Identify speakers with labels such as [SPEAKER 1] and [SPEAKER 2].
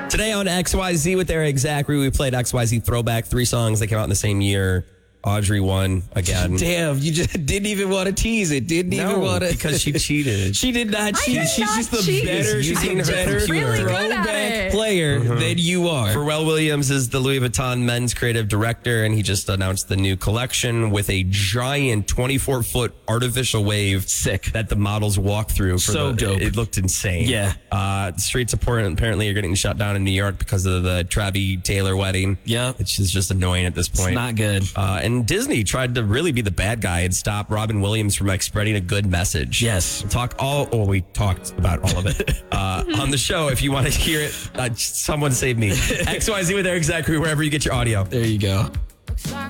[SPEAKER 1] Today on XYZ with Eric Zachary, we played XYZ Throwback, 3 songs that came out in the same year. Audrey won again.
[SPEAKER 2] Damn, you just didn't even want to tease it. Didn't even want to.
[SPEAKER 1] Because she cheated.
[SPEAKER 2] She did not cheat. She's just the better,
[SPEAKER 1] using her computer.
[SPEAKER 3] Really good at
[SPEAKER 2] throwback
[SPEAKER 3] it.
[SPEAKER 2] player than you are.
[SPEAKER 1] Pharrell Williams is the Louis Vuitton men's creative director, and he just announced the new collection with a giant 24-foot artificial wave.
[SPEAKER 2] Sick.
[SPEAKER 1] That the models walk through.
[SPEAKER 2] So dope.
[SPEAKER 1] It looked insane.
[SPEAKER 2] Yeah.
[SPEAKER 1] The streets apparently are getting shut down in New York because of the Travis Taylor wedding.
[SPEAKER 2] Yeah.
[SPEAKER 1] Which is just annoying at this point.
[SPEAKER 2] It's not good.
[SPEAKER 1] And Disney tried to really be the bad guy and stop Robin Williams from spreading a good message.
[SPEAKER 2] Yes.
[SPEAKER 1] We talked about all of it on the show. If you want to hear it, someone save me. XYZ with Eric Zachary, wherever you get your audio.
[SPEAKER 2] There you go.